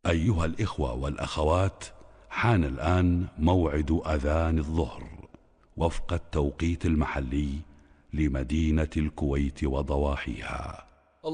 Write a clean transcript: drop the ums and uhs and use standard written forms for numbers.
أيها الإخوة والأخوات، حان الآن موعد أذان الظهر وفق التوقيت المحلي لمدينة الكويت وضواحيها.